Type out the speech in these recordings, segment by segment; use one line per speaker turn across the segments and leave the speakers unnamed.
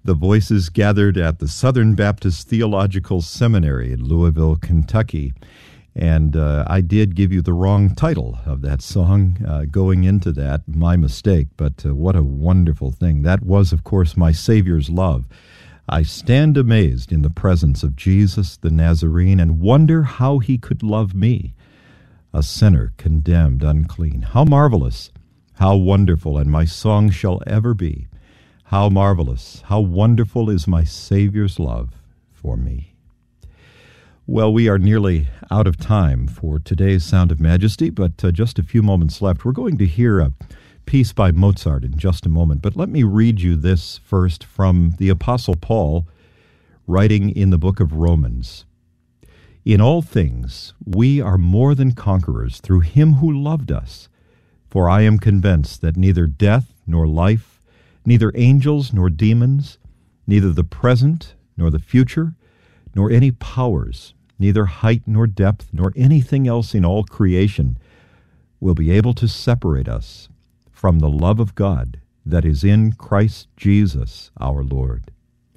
the voices gathered at the Southern Baptist Theological Seminary in Louisville, Kentucky. And I did give you the wrong title of that song going into that, my mistake, but what a wonderful thing. That was, of course, My Savior's Love. I stand amazed in the presence of Jesus the Nazarene and wonder how he could love me, a sinner condemned unclean. How marvelous, how wonderful, and my song shall ever be. How marvelous, how wonderful is my Savior's love for me. Well, we are nearly out of time for today's Sound of Majesty, but just a few moments left. We're going to hear a piece by Mozart in just a moment, but let me read you this first from the Apostle Paul, writing in the book of Romans. In all things we are more than conquerors through him who loved us. For I am convinced that neither death nor life, neither angels nor demons, neither the present nor the future, nor any powers, neither height nor depth, nor anything else in all creation will be able to separate us from the love of God that is in Christ Jesus our Lord.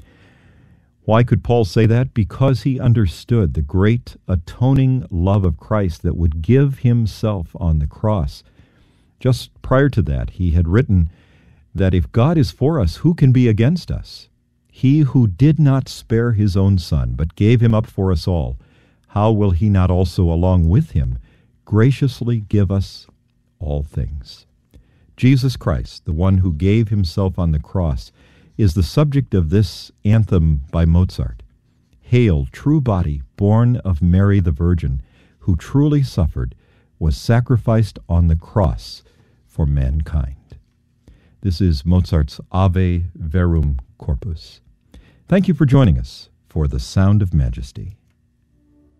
Why could Paul say that? Because he understood the great atoning love of Christ that would give himself on the cross. Just prior to that, he had written that if God is for us, who can be against us? He who did not spare his own Son, but gave him up for us all, how will he not also along with him graciously give us all things? Jesus Christ, the one who gave himself on the cross, is the subject of this anthem by Mozart. Hail, true body, born of Mary the Virgin, who truly suffered, was sacrificed on the cross for mankind. This is Mozart's Ave Verum Corpus. Thank you for joining us for the Sound of Majesty.